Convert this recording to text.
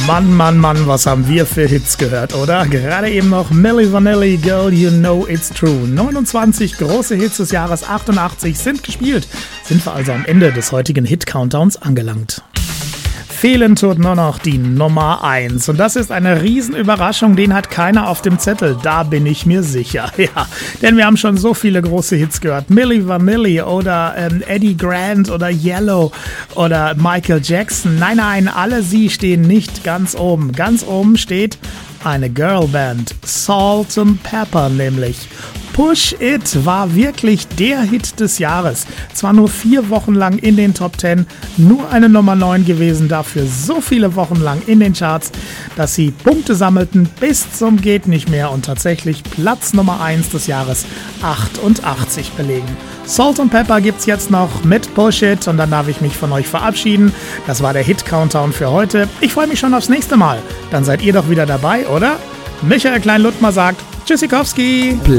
Mann, Mann, Mann, was haben wir für Hits gehört, oder? Gerade eben noch Milli Vanilli, Girl, You Know It's True. 29 große Hits des Jahres 88 sind gespielt. Sind wir also am Ende des heutigen Hit-Countdowns angelangt. Fehlen tut nur noch die Nummer 1. Und das ist eine Riesenüberraschung, den hat keiner auf dem Zettel. Da bin ich mir sicher. Ja, denn wir haben schon so viele große Hits gehört. Milli Vanilli oder Eddie Grant oder Yellow oder Michael Jackson. Nein, nein, alle sie stehen nicht ganz oben. Ganz oben steht eine Girlband. Salt and Pepper nämlich. Push It war wirklich der Hit des Jahres. Zwar nur 4 Wochen lang in den Top 10, nur eine Nummer 9 gewesen, dafür so viele Wochen lang in den Charts, dass sie Punkte sammelten bis zum geht nicht mehr und tatsächlich Platz Nummer 1 des Jahres 88 belegen. Salt and Pepper gibt's jetzt noch mit Push It und dann darf ich mich von euch verabschieden. Das war der Hit-Countdown für heute. Ich freue mich schon aufs nächste Mal. Dann seid ihr doch wieder dabei, oder? Michael Klein-Luttmer sagt Tschüssikowski.